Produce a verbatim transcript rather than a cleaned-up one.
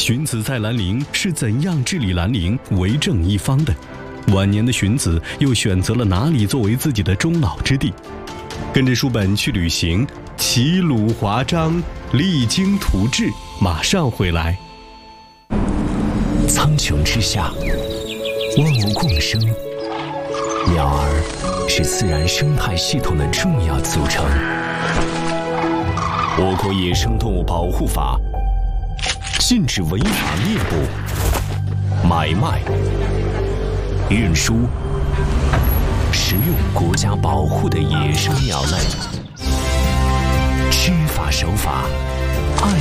荀子在兰陵是怎样治理兰陵、为政一方的？晚年的荀子又选择了哪里作为自己的终老之地？跟着书本去旅行，齐鲁华章，励精图治。马上回来。 苍穹之下，万物共生，鸟儿是自然生态系统的重要组成。我国野生动物保护法禁止违法猎捕、买卖、运输、食用国家保护的野生鸟类，知法守法，